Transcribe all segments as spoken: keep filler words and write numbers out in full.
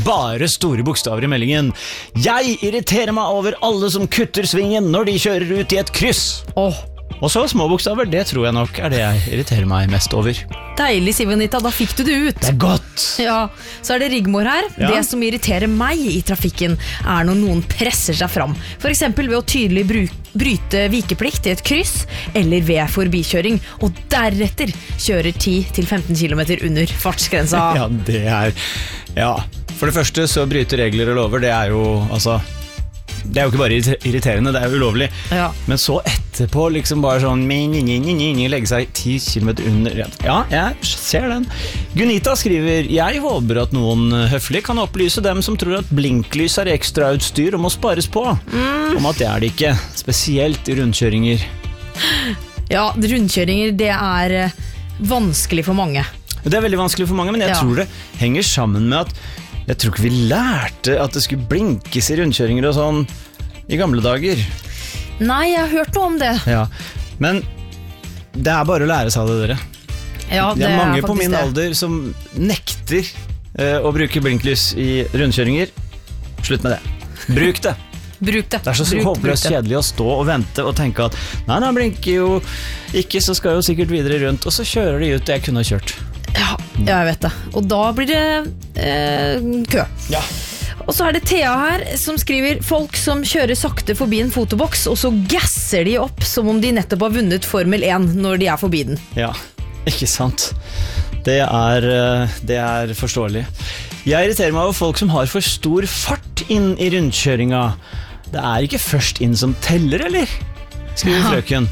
Bare store bokstaver i meldingen. Jeg irriterer meg over alle som kutter svingen når de kjører ut i et kryss. Åh, Og så små bokstaver, det tror jeg nok er det jeg irriterer meg mest over. deilig, Siv-Anita, da fikk du det ut. Det er godt. Ja, så er det Rigmor her. Ja. Det som irriterer meg i trafikken er når noen presser seg fram. For eksempel ved å tydelig bru- bryte vikeplikt i et kryss, eller ved forbikjøring, og deretter kjører ti til femten kilometer under fartsgrensa. Ja, det er... Ja, for det første så bryte regler og lover, det er jo, altså... Det er jo ikke bare irriterende, det er jo ulovlig. Ja. Men så etterpå liksom bare sånn legge seg ti kilometer under. Ja, jeg ser den. Gunita skriver: Jeg håper at noen høflig kan opplyse dem som tror at blinklys er ekstrautstyr og må spares på. Mm. Om at det er det ikke, spesielt i rundkjøringer. Ja, rundkjøringer, det er eh, vanskelig for mange. Det er veldig vanskelig for mange, men jeg Ja. tror det henger sammen med at jeg tror ikke vi lærte at det skulle blinkes i rundkjøringer og sånn i gamle dager. Nei, jeg har hørt noe om det. Ja, men det er bare å lære seg det, dere. Ja, Det er mange på faktisk min det. alder som nekter eh, å bruke blinklys i rundkjøringer. Slutt med det. Bruk det. Bruk det. Det er så Bruk- håpløst bruk det. kjedelig å stå og vente og tenke at nei, nei, blinker jo ikke, så skal jeg jo sikkert videre rundt, og så kjører de ut det jeg kunne ha kjørt. Ja, jeg vet det. Og da blir det eh, kø. Ja. Og så er det Thea her som skriver: folk som kjører sakte forbi en fotoboks, og så gasser de opp som om de nettopp har vunnet Formel én når de er forbi den. Ja, ikke sant. Det er, eh, det er forståelig. Jeg irriterer meg over folk som har for stor fart inn i rundkjøringa. Det er ikke først inn som teller, eller? Skriver frøken.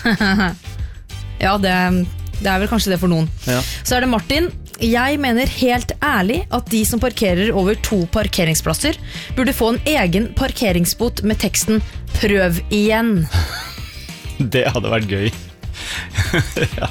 Ja, det, det er vel kanskje det for noen. Ja. Så er det Martin. Jeg mener helt ærlig at de som parkerer over to parkeringsplasser burde få en egen parkeringsbot med teksten «Prøv igjen». Det hadde vært gøy. Ja.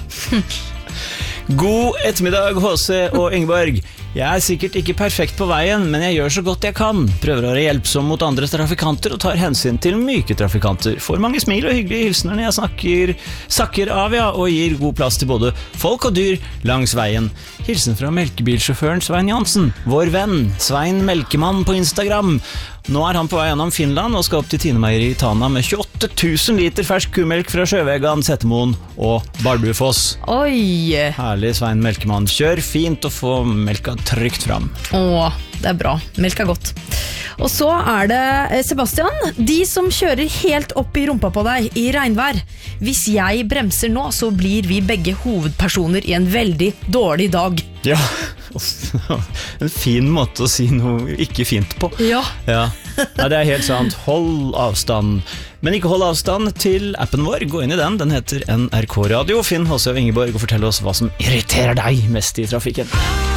God ettermiddag, H C og Ingeborg. Jeg er sikkert ikke perfekt på veien, men jeg gjør så godt jeg kan. Prøver å være hjelpsom mot andre trafikanter og tar hensyn til myke trafikanter. Får mange smil og hyggelige hilsener når jeg snakker, sakker av, ja, og gir god plass til både folk og dyr langs veien. Hilsen fra melkebilsjåføren Svein Jansen, vår venn, Svein Melkemann på Instagram. Nå er han på vei gjennom Finland og skal opp til Tinemeier i Tana med tjueåtte tusen liter fersk kumelk fra Sjøvegan, Settemoen og Bardufoss. Oi! Herlig, Svein Melkemann. Kjør fint og få melka trygt fram. Åh, det er bra. Melk er godt. Og så er det eh, Sebastian. De som kjører helt opp i rumpa på deg i regnvær. Hvis jeg bremser nå, så blir vi begge hovedpersoner i en veldig dårlig dag. Ja, en fin måte å si noe ikke fint på. Ja. Ja, ja, det er helt sant. Hold avstand. Men ikke hold avstand til appen vår. Gå inn i den. Den heter N R K Radio. Finn H C og Ingeborg og fortell oss hva som irriterer deg mest i trafikken.